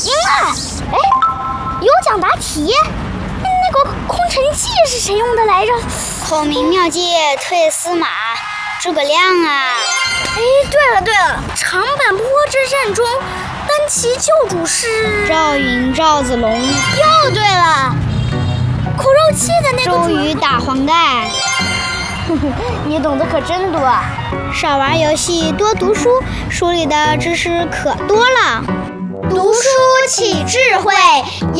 赢了！哎，有奖答题。那个空城计是谁用的来着？ 孔明妙计退司马，诸葛亮啊！ 哎，对了，长坂坡之战中，单骑救主是赵云、赵子龙。 又对了，口肉计的那个周瑜打黄盖。 你懂得可真多。 少玩游戏，多读书，书里的知识可多了。 读书起智慧。